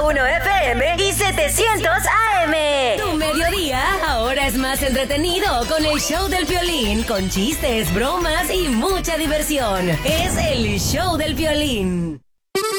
98.1 FM y 700 AM. Tu mediodía ahora es más entretenido con el show del Piolín, con chistes, bromas y mucha diversión. Es el show del Piolín.